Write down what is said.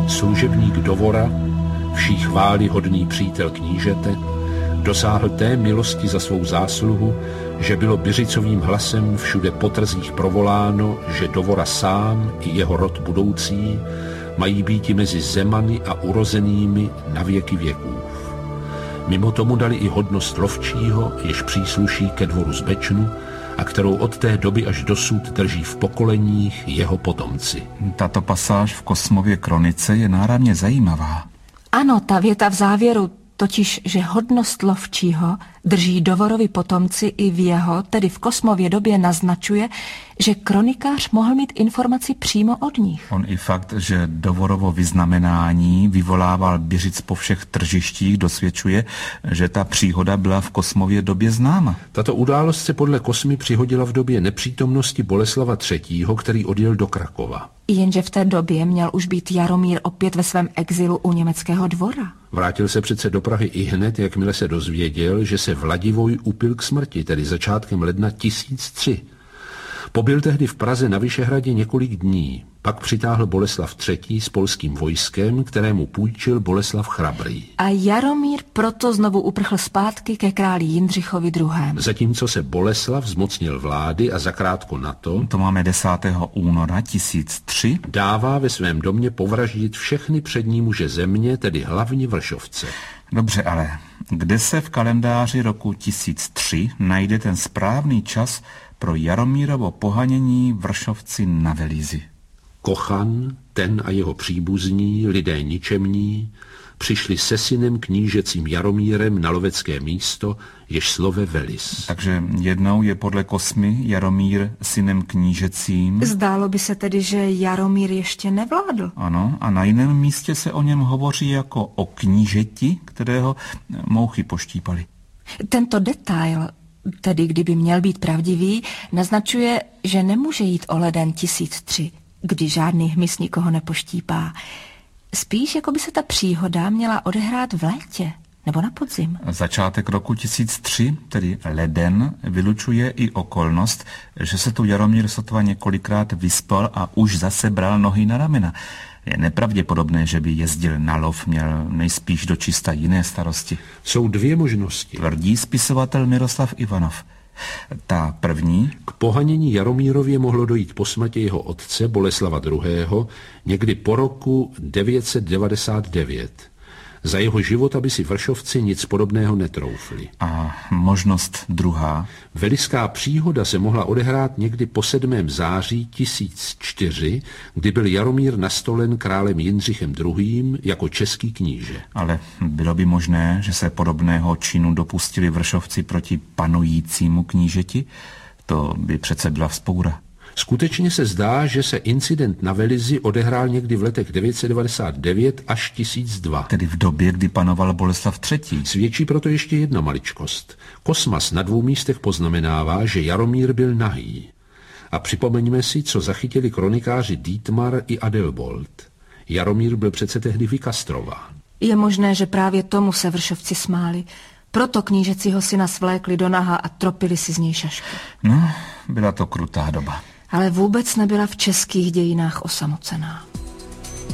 služebník Dovora, vší chvály hodný přítel knížete, dosáhl té milosti za svou zásluhu, že bylo Byřicovým hlasem všude po trzích provoláno, že Dovora sám i jeho rod budoucí mají býti mezi zemany a urozenými na věky věků. Mimo tomu dali i hodnost lovčího, jež přísluší ke dvoru z Bečnu a kterou od té doby až dosud drží v pokoleních jeho potomci. Tato pasáž v Kosmově kronice je náramně zajímavá. Ano, ta věta v závěru, totiž, že hodnost lovčího drží Dovorovi potomci i v jeho, tedy v Kosmově době, naznačuje, že kronikář mohl mít informaci přímo od nich. On i fakt, že Dovorovo vyznamenání vyvolával Byřic po všech tržištích, dosvědčuje, že ta příhoda byla v Kosmově době známa. Tato událost se podle Kosmy přihodila v době nepřítomnosti Boleslava III., který odjel do Krakova. Jenže v té době měl už být Jaromír opět ve svém exilu u německého dvora. Vrátil se přece do Prahy ihned, jakmile se dozvěděl, že se Vladivoj upil k smrti, tedy začátkem ledna 1003. Pobyl tehdy v Praze na Vyšehradě několik dní. Pak přitáhl Boleslav III. S polským vojskem, kterému půjčil Boleslav Chrabrý. A Jaromír proto znovu uprchl zpátky ke králi Jindřichovi II. Zatímco se Boleslav zmocnil vlády a zakrátko na to máme 10. února 1003, dává ve svém domě povraždit všechny přední muže země, tedy hlavně Vršovce. Dobře, ale kde se v kalendáři roku 1003 najde ten správný čas pro Jaromírovo pohanění Vršovci na Velízi? Kochan, ten a jeho příbuzní, lidé ničemní, přišli se synem knížecím Jaromírem na lovecké místo, jež slove Velis. Takže jednou je podle Kosmy Jaromír synem knížecím. Zdálo by se tedy, že Jaromír ještě nevládl. Ano, a na jiném místě se o něm hovoří jako o knížeti, kterého mouchy poštípaly. Tento detail, tedy kdyby měl být pravdivý, naznačuje, že nemůže jít o leden 1003, kdy žádný hmyz nikoho nepoštípá. Spíš, jako by se ta příhoda měla odehrát v létě nebo na podzim. Začátek roku 1003, tedy leden, vylučuje i okolnost, že se tu Jaromír sotva několikrát vyspal a už zase bral nohy na ramena. Je nepravděpodobné, že by jezdil na lov, měl nejspíš dočista jiné starosti. Jsou dvě možnosti, tvrdí spisovatel Miroslav Ivanov. Ta první: k pohanění Jaromírově mohlo dojít po smrti jeho otce Boleslava II. Někdy po roku 999. Za jeho života by si Vršovci nic podobného netroufli. A možnost druhá: veliská příhoda se mohla odehrát někdy po 7. září 1004, kdy byl Jaromír nastolen králem Jindřichem II. Jako český kníže. Ale bylo by možné, že se podobného činu dopustili Vršovci proti panujícímu knížeti? To by přece byla vzpoura. Skutečně se zdá, že se incident na Velizi odehrál někdy v letech 999 až 1002. Tedy v době, kdy panoval Boleslav III. Svědčí proto ještě jedna maličkost. Kosmas na 2 místech poznamenává, že Jaromír byl nahý. A připomeňme si, co zachytili kronikáři Dietmar i Adelbold. Jaromír byl přece tehdy vykastrován. Je možné, že právě tomu se Vršovci smáli. Proto knížecího syna svlékli do naha a tropili si z něj šašky. No, byla to krutá doba. Ale vůbec nebyla v českých dějinách osamocená.